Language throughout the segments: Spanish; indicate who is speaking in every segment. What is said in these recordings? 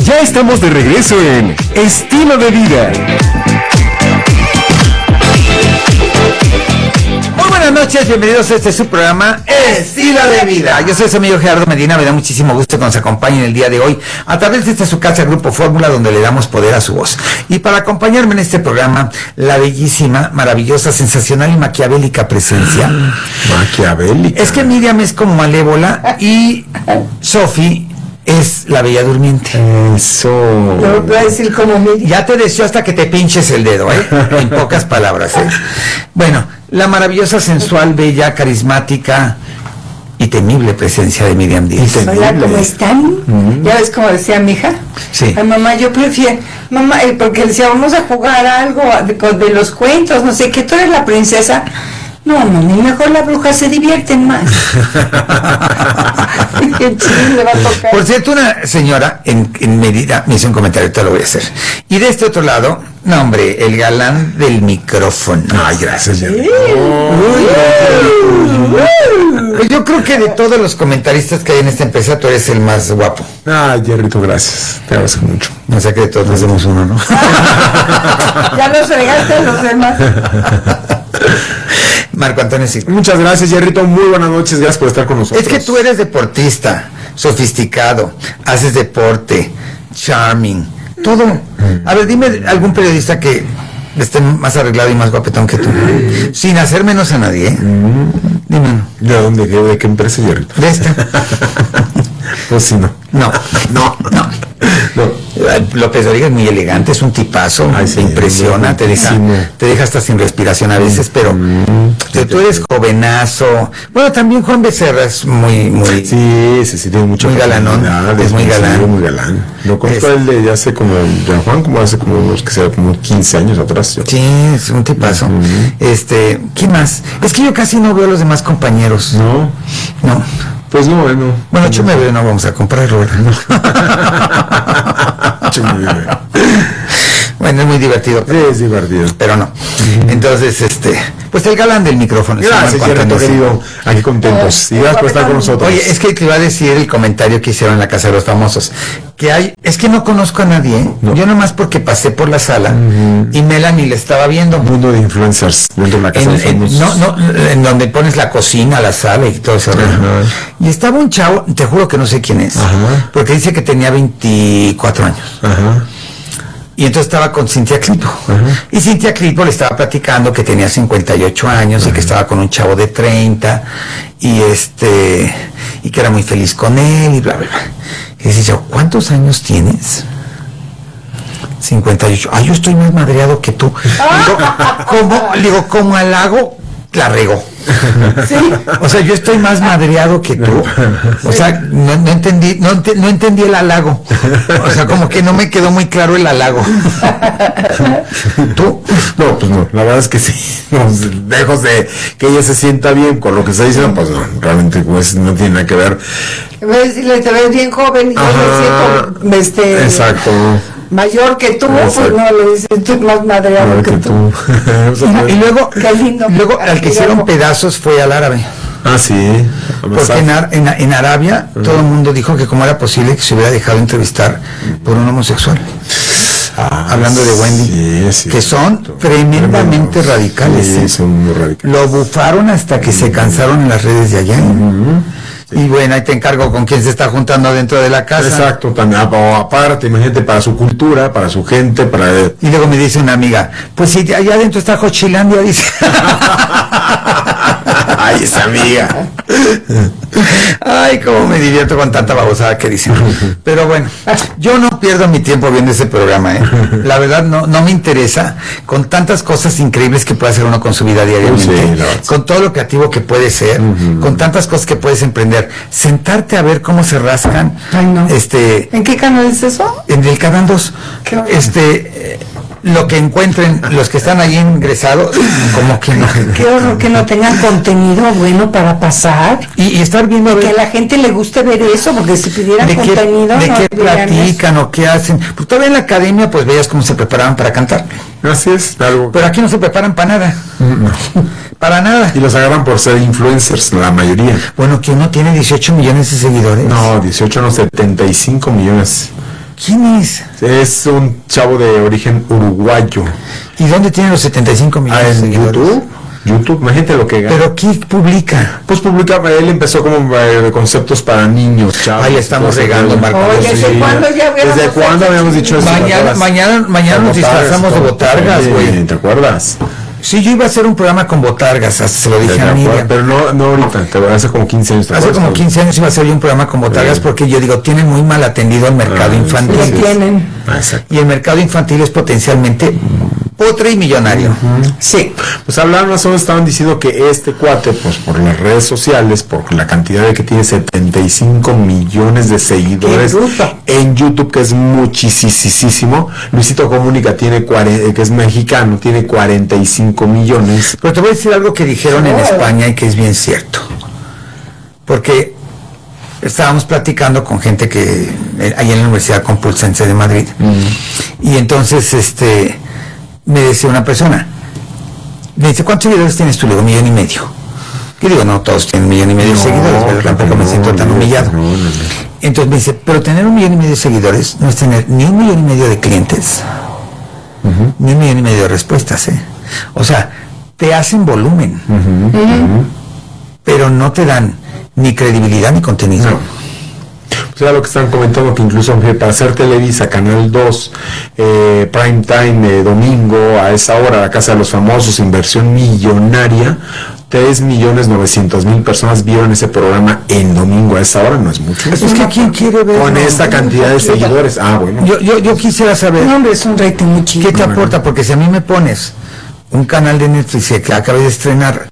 Speaker 1: Ya estamos de regreso en Estilo de Vida.
Speaker 2: Muy buenas noches, bienvenidos a este su programa Estilo de Vida. Yo soy su amigo Gerardo Medina, me da muchísimo gusto que nos acompañen el día de hoy a través de esta su casa Grupo Fórmula, donde le damos poder a su voz. Y para acompañarme en este programa, la bellísima, maravillosa, sensacional y maquiavélica presencia.
Speaker 3: Maquiavélica.
Speaker 2: Es que Miriam es como malévola y Sofi es la bella durmiente.
Speaker 3: Eso.
Speaker 4: No voy a decir como Miriam.
Speaker 2: Ya te deseo hasta que te pinches el dedo, en pocas palabras, Bueno, la maravillosa, sensual, bella, carismática y temible presencia de Miriam Díaz.
Speaker 4: Hola, ¿cómo están? ¿Ya ves como decía mi hija?
Speaker 2: Sí.
Speaker 4: Ay, mamá, yo prefiero, mamá, porque decía, vamos a jugar algo de los cuentos, no sé qué, tú eres la princesa. No, mami, mejor la bruja se divierten más. Qué chido le va a tocar.
Speaker 2: Por cierto, una señora en Mérida me hizo un comentario, te lo voy a hacer. Y de este otro lado, no hombre, el galán del micrófono.
Speaker 3: Ay, gracias, Jerry.
Speaker 2: Pues yo creo que de todos los comentaristas que hay en esta empresa, tú eres el más guapo.
Speaker 3: Ay, Jerrito, gracias. Te agradezco mucho.
Speaker 2: O sea que de todos nos demos uno, ¿no?
Speaker 4: Ya los regaste a los demás.
Speaker 2: Marco Antonio, sí.
Speaker 3: Muchas gracias, Jerrito. Muy buenas noches. Gracias por estar con nosotros.
Speaker 2: Es que tú eres deportista, sofisticado, haces deporte, charming, todo. A ver, dime algún periodista que esté más arreglado y más guapetón que tú, sin hacer menos a nadie, Dime uno.
Speaker 3: ¿De dónde? ¿De qué empresa, Jerrito?
Speaker 2: De esta.
Speaker 3: Pues sí, no.
Speaker 2: No. López Dóriga es muy elegante, es un tipazo.
Speaker 3: Ay, sí,
Speaker 2: te impresiona, te deja hasta sin respiración a veces, pero tú eres jovenazo. Bueno, también Juan Becerra es muy
Speaker 3: Sí, tiene mucho.
Speaker 2: Muy galanón, es muy galán.
Speaker 3: Sí, muy galán. Lo conozco a él de hace como, de Juan, como hace como unos, que sea, como 15 años atrás. ¿Sí?
Speaker 2: Sí, es un tipazo. ¿Quién más? Es que yo casi no veo a los demás compañeros.
Speaker 3: No. Pues no, bueno.
Speaker 2: Bueno, yo me veo, no vamos a comprarlo, ¿verdad? Bueno, es muy divertido.
Speaker 3: Sí, es divertido.
Speaker 2: Pero no. Entonces, pues el galán del micrófono.
Speaker 3: Gracias, Jerrito, querido. Aquí contentos. Y gracias por estar con nosotros.
Speaker 2: Oye, es que te iba a decir el comentario que hicieron en la Casa de los Famosos. Es que no conozco a nadie,
Speaker 3: No.
Speaker 2: Yo nomás porque pasé por la sala y Melanie le estaba viendo.
Speaker 3: Mundo de influencers dentro de la Casa de los Famosos.
Speaker 2: En donde pones la cocina, la sala y todo eso. Y estaba un chavo, te juro que no sé quién es,
Speaker 3: Ajá.
Speaker 2: porque dice que tenía 24 años.
Speaker 3: Ajá.
Speaker 2: Y entonces estaba con Cintia Clipo. Y Cintia Clipo le estaba platicando que tenía 58 años y que estaba con un chavo de 30 y que era muy feliz con él y bla, bla, bla. Y dice yo, ¿cuántos años tienes? 58. Ay, yo estoy más madreado que tú. Como halago, la regó.
Speaker 4: Sí.
Speaker 2: O sea, yo estoy más madreado que tú. O sea, no entendí el halago. O sea, como que no me quedó muy claro el halago. ¿Tú?
Speaker 3: No, pues no, la verdad es que sí. No, lejos de que ella se sienta bien con lo que está diciendo, pues no, realmente pues no tiene nada que ver.
Speaker 4: En vez de decirle, te ves bien joven y yo me siento
Speaker 3: Exacto.
Speaker 4: mayor que tú,
Speaker 3: Exacto.
Speaker 4: pues no, le dices, estoy más madreado que tú.
Speaker 2: Y luego,
Speaker 4: Qué lindo.
Speaker 2: al que hicieron pedazos fue al árabe.
Speaker 3: Ah, sí.
Speaker 2: Porque en Arabia todo el mundo dijo que cómo era posible que se hubiera dejado entrevistar por un homosexual. Hablando de Wendy,
Speaker 3: sí,
Speaker 2: que son tremendamente radicales.
Speaker 3: Sí, son muy radicales.
Speaker 2: Lo bufaron hasta que se cansaron en las redes de allá. Y bueno, ahí te encargo con quién se está juntando dentro de la casa.
Speaker 3: Exacto, también aparte, imagínate, para su cultura, para su gente, para...
Speaker 2: Y luego me dice una amiga, pues si allá adentro está Jochilandia, dice.
Speaker 3: Ay, esa amiga.
Speaker 2: Ay, cómo me divierto con tanta babosada que dicen. Pero bueno, yo no pierdo mi tiempo viendo ese programa, La verdad no me interesa, con tantas cosas increíbles que puede hacer uno con su vida diariamente,
Speaker 3: Sí,
Speaker 2: con todo lo creativo que puede ser, con tantas cosas que puedes emprender. Sentarte a ver cómo se rascan.
Speaker 4: Ay, no. ¿En qué canal es eso?
Speaker 2: En el Canal 2.
Speaker 4: Qué horror.
Speaker 2: Lo que encuentren los que están ahí ingresados, como que no.
Speaker 4: Qué horror que no tengan contenido bueno para pasar.
Speaker 2: Y estar viendo a ver
Speaker 4: Que a la gente le guste ver eso, porque si pidieran
Speaker 2: de
Speaker 4: contenido
Speaker 2: qué
Speaker 4: no verían
Speaker 2: platican o qué hacen. Pues todavía en la academia pues veías cómo se preparaban para cantar.
Speaker 3: Así es, algo.
Speaker 2: Pero aquí no se preparan para nada. Para nada.
Speaker 3: Y los agarran por ser influencers, la mayoría.
Speaker 2: Bueno, que uno tiene 18 millones de seguidores.
Speaker 3: No, 18 no, 75 millones.
Speaker 2: ¿Quién es?
Speaker 3: Es un chavo de origen uruguayo.
Speaker 2: ¿Y dónde tiene los 75 millones de
Speaker 3: En
Speaker 2: seguidores?
Speaker 3: YouTube, imagínate lo que gana.
Speaker 2: ¿Pero qué publica?
Speaker 3: Pues publica, él empezó como de conceptos para niños, chavos.
Speaker 2: Ahí estamos regando, Marco.
Speaker 4: Oye, ¿desde cuándo ya hubiéramos
Speaker 3: ¿Desde cuándo habíamos dicho eso?
Speaker 2: Mañana nos disfrazamos de botargas, güey.
Speaker 3: ¿Te acuerdas?
Speaker 2: Sí, yo iba a hacer un programa con botargas, hasta se lo dije a Miriam.
Speaker 3: Pero no ahorita, hace como 15 años.
Speaker 2: Hace como 15 años iba a hacer yo un programa con botargas porque yo digo, tienen muy mal atendido el mercado infantil.
Speaker 4: Lo tienen.
Speaker 3: Exacto.
Speaker 2: Y el mercado infantil es potencialmente potre y millonario.
Speaker 4: Sí.
Speaker 3: Pues hablaban más o menos, estaban diciendo que este cuate, pues por las redes sociales, por la cantidad de que tiene 75 millones de seguidores en YouTube, que es muchísimo. Luisito Comunica tiene que es mexicano, tiene 45 millones.
Speaker 2: Pero te voy a decir algo que dijeron en España y que es bien cierto. Porque estábamos platicando con gente que ahí en la Universidad Complutense de Madrid. Y entonces me decía una persona, me dice, ¿cuántos seguidores tienes tú? Le digo, 1,5 millones. Yo digo, no, todos tienen 1,5 millones de seguidores, pero tampoco me siento tan humillado. Entonces me dice, pero tener 1,5 millones de seguidores no es tener ni 1,5 millones de clientes, ni 1,5 millones de respuestas, O sea, te hacen volumen, pero no te dan ni credibilidad ni contenido.
Speaker 3: O sea, lo que están comentando, que incluso para hacer Televisa, Canal 2, Prime Time, domingo, a esa hora, la Casa de los Famosos, inversión millonaria, 3.900.000 personas vieron ese programa en domingo a esa hora, no es mucho.
Speaker 2: Es que ¿quién quiere ver?
Speaker 3: Con esta cantidad de seguidores. Bueno.
Speaker 2: Yo quisiera saber,
Speaker 4: No, hombre, es un rating muy chico.
Speaker 2: ¿qué te aporta? Porque si a mí me pones un canal de Netflix que acaba de estrenar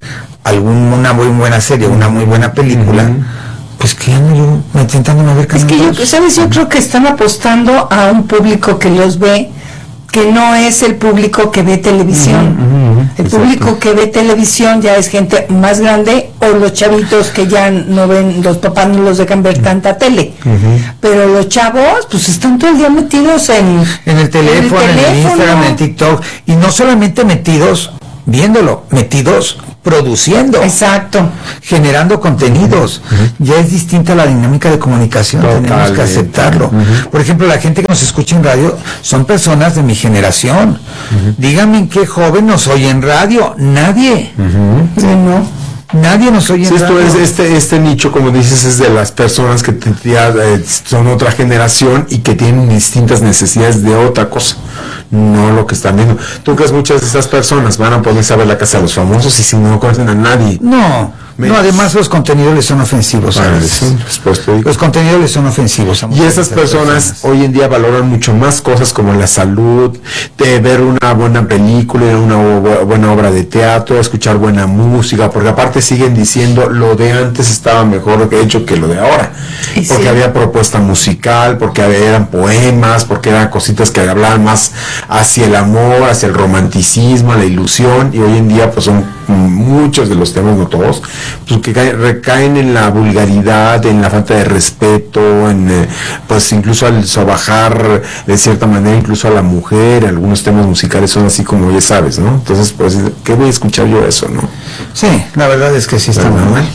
Speaker 2: una muy buena serie, una muy buena película, pues que ando yo intentándome ver
Speaker 4: Es
Speaker 2: Canal
Speaker 4: que
Speaker 2: 2.
Speaker 4: yo creo que están apostando a un público que los ve, que no es el público que ve televisión. El público que ve televisión ya es gente más grande, o los chavitos que ya no ven, los papás no los dejan ver tanta tele. Pero los chavos, pues están todo el día metidos en
Speaker 2: el teléfono, en el Instagram, en el TikTok, y no solamente metidos viéndolo, metidos produciendo.
Speaker 4: Exacto.
Speaker 2: Generando contenidos. Ya es distinta la dinámica de comunicación.
Speaker 3: Totalmente.
Speaker 2: Tenemos que aceptarlo. Por ejemplo, la gente que nos escucha en radio son personas de mi generación. Díganme en qué joven nos oye en radio. Nadie.
Speaker 4: Sí, no.
Speaker 2: Nadie nos oye en
Speaker 3: Esto
Speaker 2: radio.
Speaker 3: es este nicho, como dices, es de las personas que ya, son otra generación y que tienen distintas necesidades de otra cosa, no lo que están viendo. ¿Tú crees muchas de esas personas van a poder saber la Casa de los Famosos y si no conocen a nadie?
Speaker 2: No, además los contenidos les son ofensivos. ¿Sabes? Los contenidos les son ofensivos.
Speaker 3: Y esas personas hoy en día valoran mucho más cosas como la salud, de ver una buena película, una buena obra de teatro, escuchar buena música, porque aparte siguen diciendo lo de antes estaba mejor hecho que lo de ahora, porque había propuesta musical, porque eran poemas, porque eran cositas que hablaban más hacia el amor, hacia el romanticismo, la ilusión, y hoy en día pues son muchos de los temas, no todos, pues que recaen en la vulgaridad, en la falta de respeto, en pues incluso al sobajar de cierta manera incluso a la mujer. Algunos temas musicales son así como ya sabes, ¿no? Entonces pues ¿qué voy a escuchar yo eso, no?
Speaker 2: Sí, la verdad es que sí está muy mal.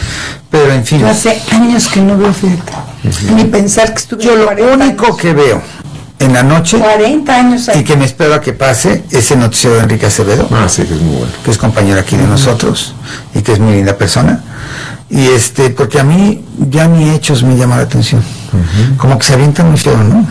Speaker 2: Pero en fin.
Speaker 4: Yo hace años que no veo, fíjate. Ni pensar que estuve.
Speaker 2: Yo lo único que veo en la noche
Speaker 4: 40 años ahí.
Speaker 2: y que me espero a que pase es el noticiero de Enrique Acevedo,
Speaker 3: Sí, que es muy bueno,
Speaker 2: que es compañero aquí de nosotros y que es muy linda persona. Y porque a mí ya ni hechos me llama la atención. Como que se avientan muy feo, ¿no?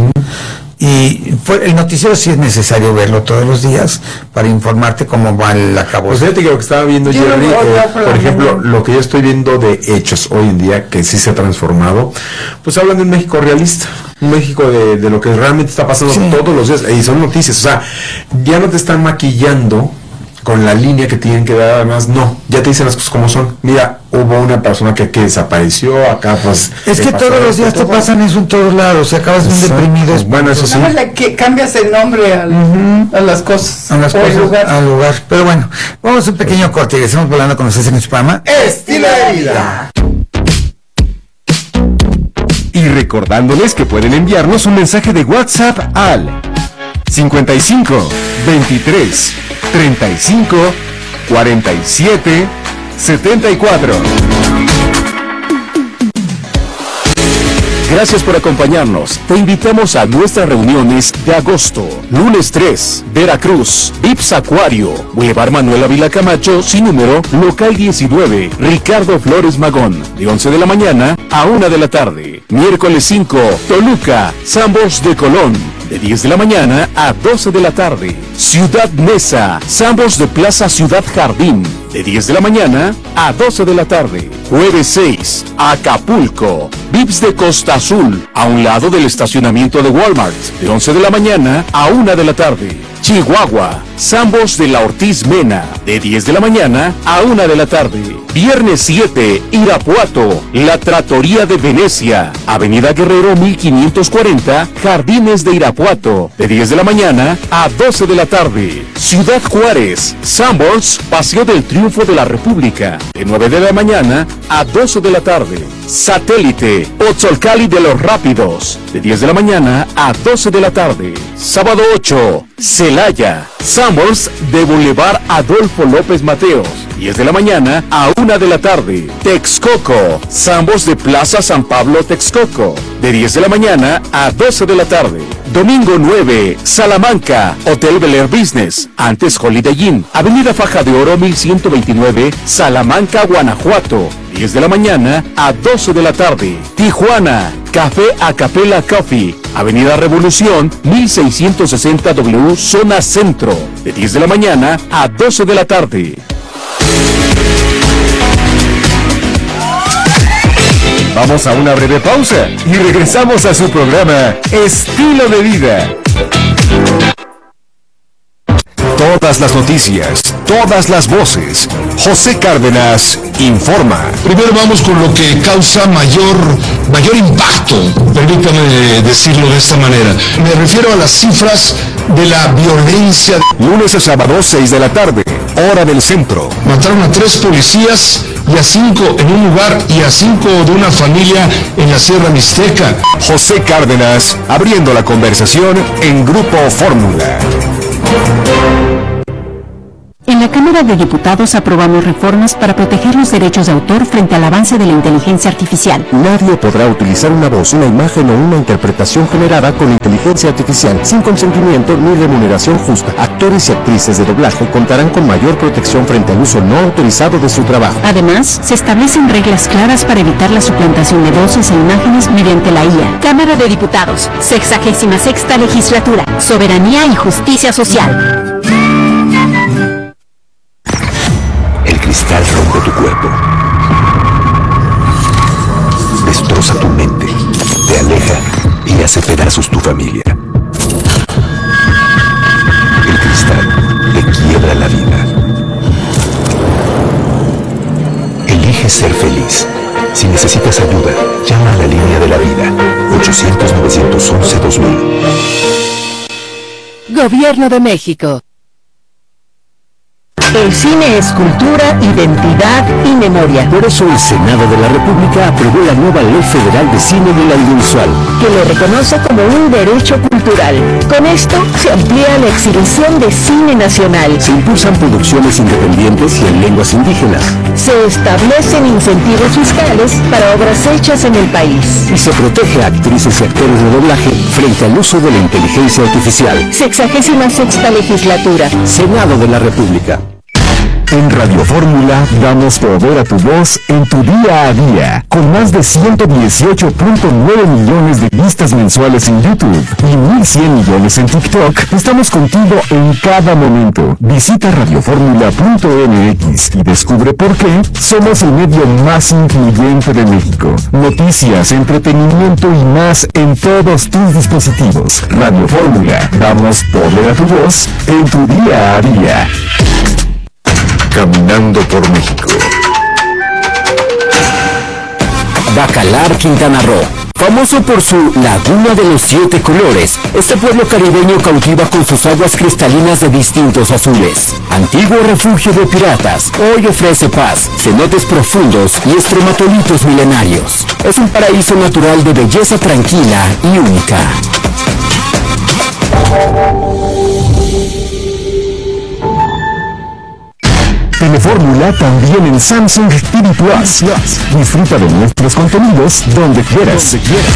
Speaker 2: Y el noticiero sí es necesario verlo todos los días para informarte cómo va el acabo.
Speaker 3: Pues fíjate que lo que estaba viendo
Speaker 4: Yo
Speaker 3: Jerry,
Speaker 4: por
Speaker 3: por ejemplo,
Speaker 4: mañana.
Speaker 3: lo que yo estoy viendo de hechos hoy en día, que sí se ha transformado, pues hablan de un México realista, un México de lo que realmente está pasando todos los días, y son noticias, o sea, ya no te están maquillando con la línea que tienen que dar, además, no, ya te dicen las cosas como son. Mira, hubo una persona que desapareció, acá pues...
Speaker 2: Es que todos los días te pasan eso en todos lados, y acabas bien deprimido.
Speaker 3: Bueno, eso sí.
Speaker 4: Nada más que cambias el nombre a las cosas.
Speaker 2: A las
Speaker 4: o al
Speaker 2: cosas,
Speaker 4: lugar.
Speaker 2: al lugar. Pero bueno, vamos a un pequeño corte y estamos volando con ustedes en nuestro programa
Speaker 3: Estilo de vida.
Speaker 1: Y recordándoles que pueden enviarnos un mensaje de WhatsApp al 55 23 35 47 74. Gracias por acompañarnos. Te invitamos a nuestras reuniones de agosto. Lunes 3, Veracruz, Vips Acuario, Boulevard Manuel Ávila Camacho, sin número, local 19, Ricardo Flores Magón, de 11 de la mañana a 1 de la tarde. Miércoles 5, Toluca, Sambos de Colón, de 10 de la mañana a 12 de la tarde. Ciudad Neza, Sambos de Plaza Ciudad Jardín, de 10 de la mañana a 12 de la tarde. Jueves 6, Acapulco, Vips de Costa Azul, a un lado del estacionamiento de Walmart, de 11 de la mañana a 1 de la tarde. Chihuahua, Sambos de la Ortiz Mena, de 10 de la mañana a 1 de la tarde. Viernes 7, Irapuato, La Trattoria de Venecia, Avenida Guerrero 1540, Jardines de Irapuato, de 10 de la mañana a 12 de la tarde. Ciudad Juárez, Sambors, Paseo del Triunfo de la República, de 9 de la mañana a 12 de la tarde. Satélite, Otzolcali de los Rápidos, de 10 de la mañana a 12 de la tarde. Sábado 8, Celaya, Sambors de Boulevard Adolfo López Mateos, 10 de la mañana a 1 de la tarde. Texcoco, Sambos de Plaza San Pablo Texcoco, de 10 de la mañana a 12 de la tarde. Domingo 9, Salamanca, Hotel Bel Air Business, antes Holiday Inn, Avenida Faja de Oro 1129, Salamanca, Guanajuato, 10 de la mañana a 12 de la tarde. Tijuana, Café Acapella Coffee, Avenida Revolución 1660 W, Zona Centro, de 10 de la mañana a 12 de la tarde.
Speaker 5: Vamos a una breve pausa y regresamos a su programa Estilo de Vida. Todas las noticias, todas las voces. José Cárdenas informa.
Speaker 6: Primero vamos con lo que causa mayor impacto, permítame decirlo de esta manera. Me refiero a las cifras de la violencia.
Speaker 5: Lunes a sábado, 6 de la tarde, hora del centro.
Speaker 6: Mataron a 3 policías y a 5 en un lugar y a 5 de una familia en la Sierra Mixteca.
Speaker 5: José Cárdenas abriendo la conversación en Grupo Fórmula.
Speaker 7: En la Cámara de Diputados aprobamos reformas para proteger los derechos de autor frente al avance de la inteligencia artificial.
Speaker 5: Nadie podrá utilizar una voz, una imagen o una interpretación generada con inteligencia artificial sin consentimiento ni remuneración justa. Actores y actrices de doblaje contarán con mayor protección frente al uso no autorizado de su trabajo.
Speaker 7: Además, se establecen reglas claras para evitar la suplantación de voces e imágenes mediante la IA. Cámara de Diputados, 66ª Legislatura, Soberanía y Justicia Social.
Speaker 8: El cristal rompe tu cuerpo, destroza tu mente, te aleja y hace pedazos tu familia. El cristal te quiebra la vida. Elige ser feliz. Si necesitas ayuda, llama a la línea de la vida, 800-911-2000.
Speaker 9: Gobierno de México.
Speaker 10: El cine es cultura, identidad y memoria.
Speaker 8: Por eso el Senado de la República aprobó la nueva Ley Federal de Cine del Audiovisual,
Speaker 10: que lo reconoce como un derecho cultural. Con esto se amplía la exhibición de cine nacional.
Speaker 8: Se impulsan producciones independientes y en lenguas indígenas.
Speaker 10: Se establecen incentivos fiscales para obras hechas en el país.
Speaker 8: Y se protege a actrices y actores de doblaje frente al uso de la inteligencia artificial.
Speaker 10: 66ª Legislatura.
Speaker 8: Senado de la República.
Speaker 5: En Radio Fórmula damos poder a tu voz en tu día a día. Con más de 118.9 millones de vistas mensuales en YouTube y 1.100 millones en TikTok, estamos contigo en cada momento. Visita radioformula.mx y descubre por qué somos el medio más influyente de México. Noticias, entretenimiento y más en todos tus dispositivos. Radio Fórmula, damos poder a tu voz en tu día a día. Caminando por México.
Speaker 8: Bacalar, Quintana Roo. Famoso por su Laguna de los 7 colores, este pueblo caribeño cautiva con sus aguas cristalinas de distintos azules. Antiguo refugio de piratas, hoy ofrece paz, cenotes profundos y estromatolitos milenarios. Es un paraíso natural de belleza tranquila y única.
Speaker 5: Fórmula también en Samsung TV Plus. Disfruta de nuestros contenidos donde quieras.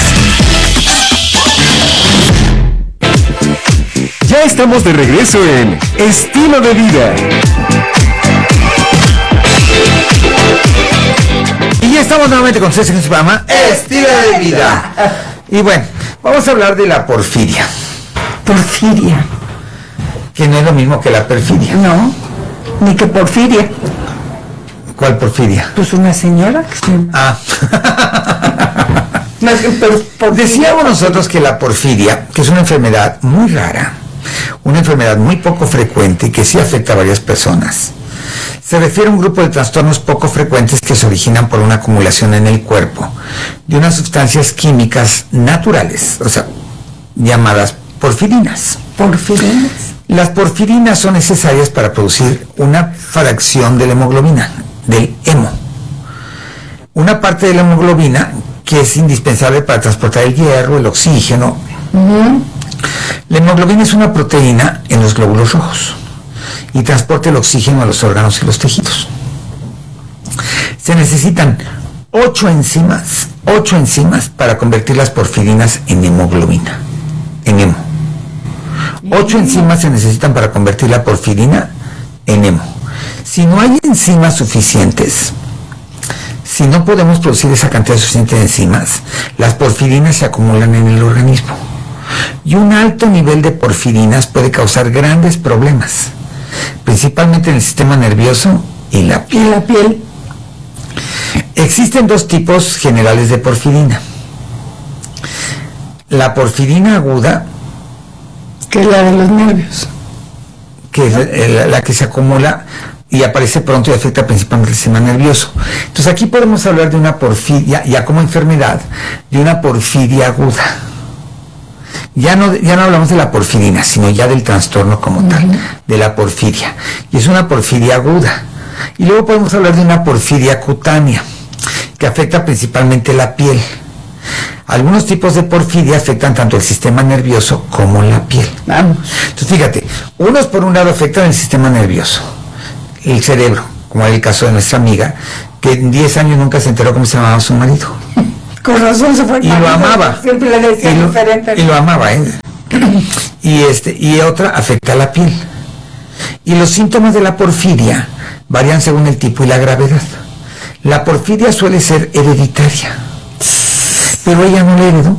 Speaker 5: Ya estamos de regreso en Estilo de Vida.
Speaker 2: Y ya estamos nuevamente con ustedes en su programa Estilo de Vida. Y bueno, vamos a hablar de la porfiria.
Speaker 4: Porfiria.
Speaker 2: Que no es lo mismo que la perfidia.
Speaker 4: No, ni que porfiria.
Speaker 2: ¿Cuál porfiria?
Speaker 4: Pues una señora que se llama.
Speaker 2: Ah.
Speaker 4: No,
Speaker 2: Decíamos nosotros que la porfiria, que es una enfermedad muy rara, una enfermedad muy poco frecuente y que sí afecta a varias personas, se refiere a un grupo de trastornos poco frecuentes que se originan por una acumulación en el cuerpo de unas sustancias químicas naturales, o sea, llamadas porfirinas.
Speaker 4: ¿Porfirinas?
Speaker 2: Las porfirinas son necesarias para producir una fracción de la hemoglobina, del hemo. Una parte de la hemoglobina que es indispensable para transportar el hierro, el oxígeno. La hemoglobina es una proteína en los glóbulos rojos y transporta el oxígeno a los órganos y los tejidos. Se necesitan 8 enzimas para convertir las porfirinas en hemoglobina, en hemo. 8 enzimas se necesitan para convertir la porfirina en hemo. Si no hay enzimas suficientes, si no podemos producir esa cantidad suficiente de enzimas, las porfirinas se acumulan en el organismo. Y un alto nivel de porfirinas puede causar grandes problemas, principalmente en el sistema nervioso y la piel. Existen 2 tipos generales de porfirina. La porfirina aguda,
Speaker 4: que es la de los nervios,
Speaker 2: que es la que se acumula y aparece pronto y afecta principalmente el sistema nervioso. Entonces aquí podemos hablar de una porfiria, ya como enfermedad, de una porfiria aguda. Ya no hablamos de la porfirina, sino ya del trastorno como tal, de la porfiria. Y es una porfiria aguda. Y luego podemos hablar de una porfiria cutánea, que afecta principalmente la piel. Algunos tipos de porfiria afectan tanto el sistema nervioso como la piel.
Speaker 4: Vamos.
Speaker 2: Entonces fíjate, unos por un lado afectan el sistema nervioso, el cerebro, como era el caso de nuestra amiga, que en 10 años nunca se enteró cómo se llamaba su marido.
Speaker 4: Con razón se fue.
Speaker 2: Y lo amaba.
Speaker 4: Siempre le decía diferente.
Speaker 2: Y lo amaba, ¿eh? Y otra afecta a la piel. Y los síntomas de la porfiria varían según el tipo y la gravedad. La porfiria suele ser hereditaria, pero ella no la heredó.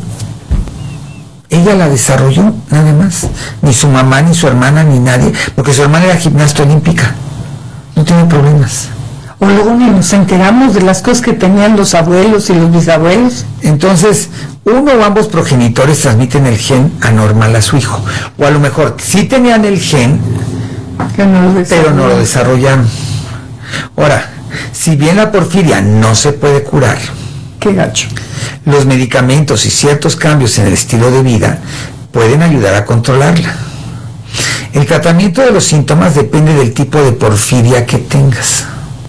Speaker 2: Ella la desarrolló, nada más. Ni su mamá, ni su hermana, ni nadie, porque su hermana era gimnasta olímpica. No tiene problemas.
Speaker 4: O luego ni nos enteramos de las cosas que tenían los abuelos y los bisabuelos.
Speaker 2: Entonces, uno o ambos progenitores transmiten el gen anormal a su hijo. O a lo mejor sí tenían el gen, pero no lo desarrollaron. Ahora, si bien la porfiria no se puede curar,
Speaker 4: qué gacho,
Speaker 2: los medicamentos y ciertos cambios en el estilo de vida pueden ayudar a controlarla. El tratamiento de los síntomas depende del tipo de porfiria que tengas.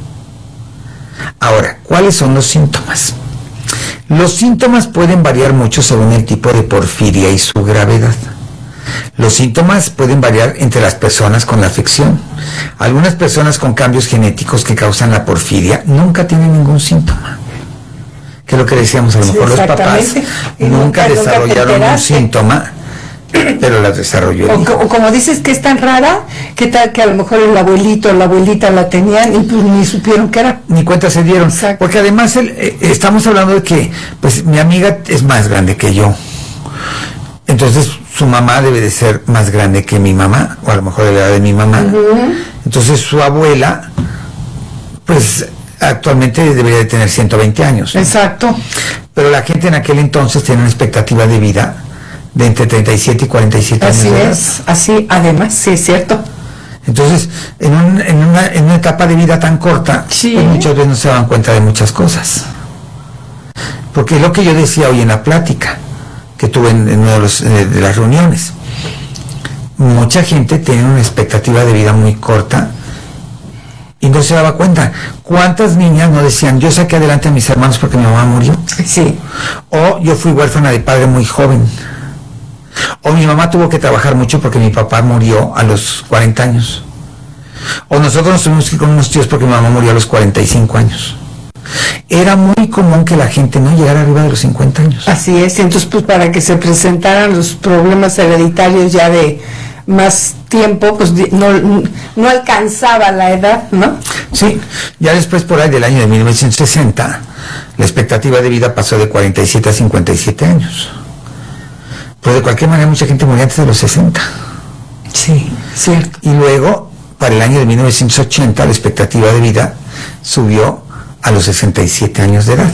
Speaker 2: Ahora, ¿cuáles son los síntomas? Los síntomas pueden variar mucho según el tipo de porfiria y su gravedad. Los síntomas pueden variar entre las personas con la afección. Algunas personas con cambios genéticos que causan la porfiria nunca tienen ningún síntoma. Que es lo que decíamos, a lo mejor los papás nunca desarrollaron un síntoma, pero las desarrolló el hijo.
Speaker 4: O como dices que es tan rara, que tal que a lo mejor el abuelito o la abuelita la tenían y pues ni supieron qué era.
Speaker 2: Ni cuenta se dieron.
Speaker 4: Exacto.
Speaker 2: Porque además estamos hablando de que pues mi amiga es más grande que yo. Entonces su mamá debe de ser más grande que mi mamá, o a lo mejor de la edad de mi mamá. Entonces su abuela, pues actualmente debería de tener 120 años, ¿no?
Speaker 4: Exacto.
Speaker 2: Pero la gente en aquel entonces tenía una expectativa de vida de entre 37 y 47 años.
Speaker 4: Así es, así, además, sí es cierto.
Speaker 2: Entonces, en una etapa de vida tan corta,
Speaker 4: sí,
Speaker 2: pues muchas veces no se dan cuenta de muchas cosas. Porque es lo que yo decía hoy en la plática que tuve en una de las reuniones. Mucha gente tiene una expectativa de vida muy corta y no se daba cuenta. ¿Cuántas niñas no decían, yo saqué adelante a mis hermanos porque mi mamá murió?
Speaker 4: Sí.
Speaker 2: O yo fui huérfana de padre muy joven. O mi mamá tuvo que trabajar mucho porque mi papá murió a los 40 años. O nosotros nos tuvimos que ir con unos tíos porque mi mamá murió a los 45 años. Era muy común que la gente no llegara arriba de los 50 años.
Speaker 4: Así es, entonces pues para que se presentaran los problemas hereditarios ya de más tiempo, pues no alcanzaba la edad, ¿no?
Speaker 2: Sí, ya después por ahí del año de 1960, la expectativa de vida pasó de 47 a 57 años. Pero de cualquier manera mucha gente moría antes de los 60.
Speaker 4: Sí, cierto.
Speaker 2: Y luego, para el año de 1980, la expectativa de vida subió a los 67 años de edad.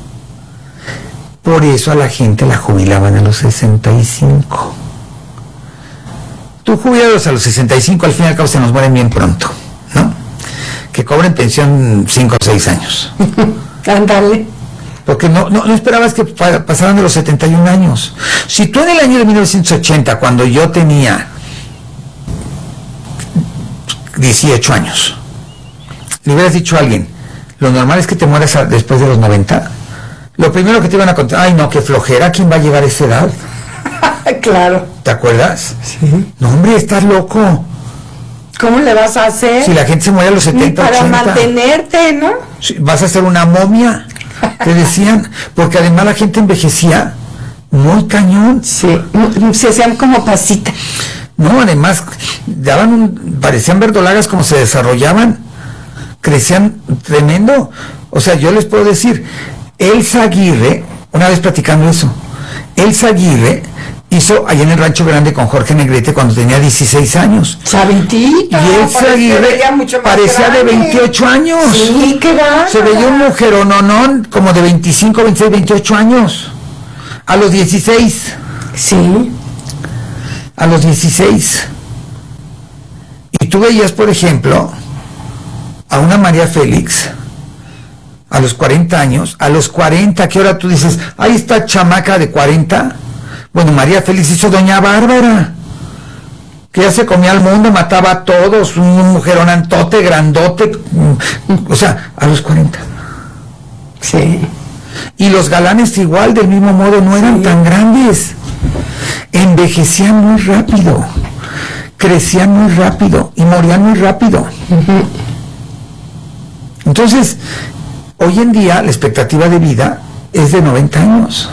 Speaker 2: Por eso a la gente la jubilaban a los 65. Tú jubilados a los 65, al fin y al cabo se nos mueren bien pronto, ¿no? Que cobren pensión 5 o 6 años.
Speaker 4: Ándale.
Speaker 2: Porque no esperabas que pasaran de los 71 años. Si tú en el año de 1980, cuando yo tenía 18 años, le hubieras dicho a alguien, lo normal es que te mueras después de los 90, lo primero que te iban a contar, ay no, qué flojera, ¿quién va a llegar a esa edad?
Speaker 4: Claro.
Speaker 2: ¿Te acuerdas?
Speaker 4: Sí.
Speaker 2: No, hombre, estás loco.
Speaker 4: ¿Cómo le vas a hacer?
Speaker 2: Si la gente se muere a los 70,
Speaker 4: ni para
Speaker 2: 80.
Speaker 4: mantenerte, ¿no?
Speaker 2: Sí, vas a ser una momia, te decían, porque además la gente envejecía muy cañón.
Speaker 4: Sí, se hacían como pasita.
Speaker 2: No, además, parecían verdolagas como se desarrollaban, crecían tremendo. O sea, yo les puedo decir, Elsa Aguirre, una vez platicando eso, Elsa Aguirre hizo allá en el Rancho Grande con Jorge Negrete cuando tenía 16 años.
Speaker 4: Chavitita.
Speaker 2: Y Elsa Aguirre parecía de 28 años.
Speaker 4: Sí, qué va.
Speaker 2: Se veía un mujerononón como de 25, 26, 28 años. A los 16.
Speaker 4: Sí.
Speaker 2: A los 16. Y tú veías, por ejemplo, a una María Félix a los 40 años, a los 40, que ahora tú dices, ahí está chamaca de 40. Bueno, María Félix hizo Doña Bárbara, que ya se comía al mundo, mataba a todos, un mujeronantote, grandote, o sea, a los 40.
Speaker 4: Sí.
Speaker 2: Y los galanes igual, del mismo modo, no eran tan grandes. Envejecían muy rápido, crecían muy rápido y morían muy rápido. Entonces, hoy en día la expectativa de vida es de 90 años.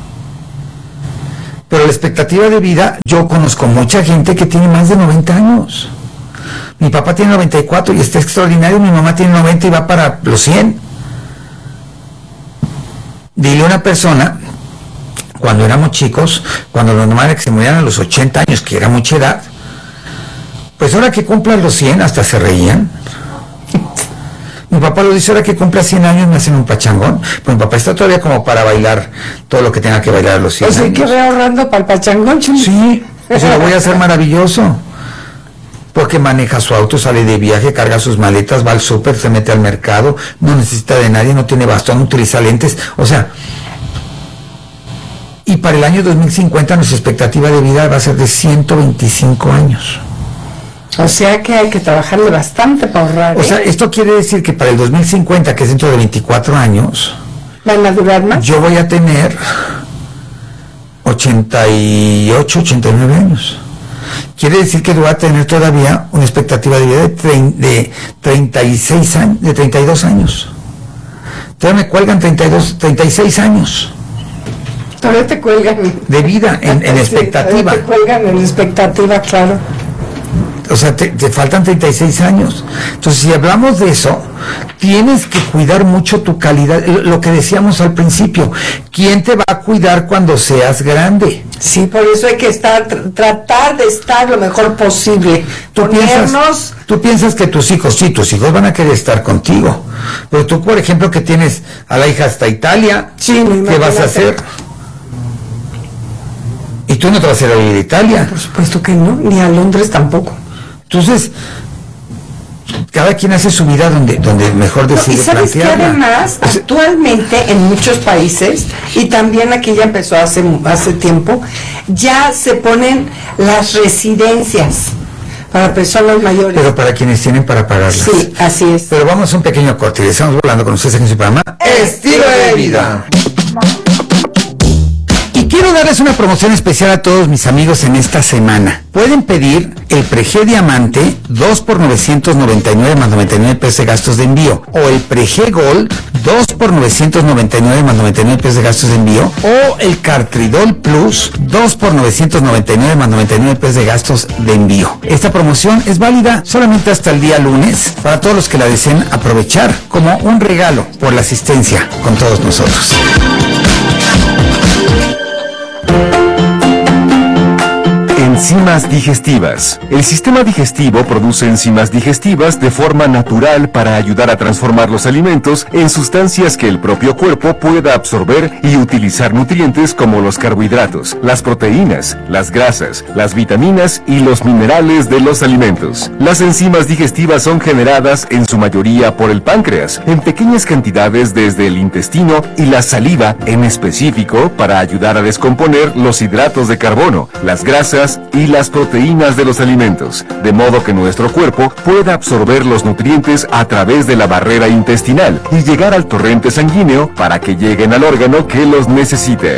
Speaker 2: Pero la expectativa de vida, yo conozco mucha gente que tiene más de 90 años. Mi papá tiene 94 y está extraordinario, mi mamá tiene 90 y va para los 100. Dile a una persona, cuando éramos chicos, cuando lo normal era que se murieran a los 80 años, que era mucha edad, pues ahora que cumplan los 100 hasta se reían. Mi papá lo dice, ahora que cumpla 100 años me hacen un pachangón. Pues mi papá está todavía como para bailar todo lo que tenga que bailar a los 100
Speaker 4: años. O sea,
Speaker 2: años.
Speaker 4: que ve ahorrando para el pachangón, Chuli.
Speaker 2: Sí, eso lo voy a hacer maravilloso. Porque maneja su auto, sale de viaje, carga sus maletas, va al súper, se mete al mercado, no necesita de nadie, no tiene bastón, no utiliza lentes. O sea, y para el año 2050 nuestra expectativa de vida va a ser de 125 años.
Speaker 4: O sea que hay que trabajarle bastante para ahorrar.
Speaker 2: O sea, esto quiere decir que para el 2050, que es dentro de 24 años,
Speaker 4: ¿van a durar más?
Speaker 2: Yo voy a tener 88, 89 años. Quiere decir que voy a tener todavía una expectativa de vida de 36 años, de 32 años. Todavía me cuelgan 36 años.
Speaker 4: Todavía te cuelgan.
Speaker 2: De vida, en expectativa.
Speaker 4: Te cuelgan en expectativa, claro.
Speaker 2: O sea, te faltan 36 años. Entonces, si hablamos de eso, tienes que cuidar mucho tu calidad. Lo que decíamos al principio, ¿quién te va a cuidar cuando seas grande?
Speaker 4: Sí, por eso hay que tratar de estar lo mejor posible.
Speaker 2: Tú piensas que tus hijos van a querer estar contigo. Pero tú, por ejemplo, que tienes a la hija hasta Italia,
Speaker 4: sí,
Speaker 2: ¿qué vas a hacer? Y tú no te vas a ir a ir a Italia.
Speaker 4: Por supuesto que no, ni a Londres tampoco.
Speaker 2: Entonces, cada quien hace su vida donde mejor decide plantearla.
Speaker 4: ¿Y sabes qué? Además, actualmente en muchos países, y también aquí ya empezó hace tiempo, ya se ponen las residencias para personas mayores.
Speaker 2: Pero para quienes tienen para pagarlas.
Speaker 4: Sí, así es.
Speaker 2: Pero vamos a un pequeño corte y estamos volando con ustedes en su programa
Speaker 4: Estilo de Vida.
Speaker 2: quiero darles una promoción especial a todos mis amigos en esta semana. Pueden pedir el Prege Diamante 2 por 999 más 99 pesos de gastos de envío, o el Prege Gold 2 por 999 más 99 pesos de gastos de envío, o el Cartridol Plus 2 por 999 más 99 pesos de gastos de envío. Esta promoción es válida solamente hasta el día lunes para todos los que la deseen aprovechar como un regalo por la asistencia con todos nosotros.
Speaker 1: Enzimas digestivas. El sistema digestivo produce enzimas digestivas de forma natural para ayudar a transformar los alimentos en sustancias que el propio cuerpo pueda absorber y utilizar nutrientes como los carbohidratos, las proteínas, las grasas, las vitaminas y los minerales de los alimentos. Las enzimas digestivas son generadas en su mayoría por el páncreas, en pequeñas cantidades desde el intestino y la saliva en específico para ayudar a descomponer los hidratos de carbono, las grasas y las proteínas de los alimentos, de modo que nuestro cuerpo pueda absorber los nutrientes a través de la barrera intestinal y llegar al torrente sanguíneo para que lleguen al órgano que los necesite.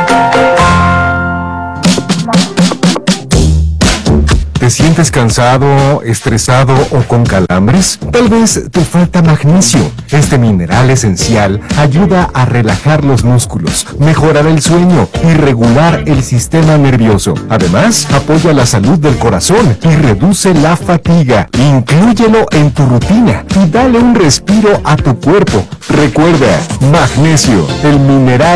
Speaker 1: ¿Te sientes cansado, estresado o con calambres? Tal vez te falta magnesio. Este mineral esencial ayuda a relajar los músculos, mejorar el sueño y regular el sistema nervioso. Además, apoya la salud del corazón y reduce la fatiga. Inclúyelo en tu rutina y dale un respiro a tu cuerpo. Recuerda, magnesio, el mineral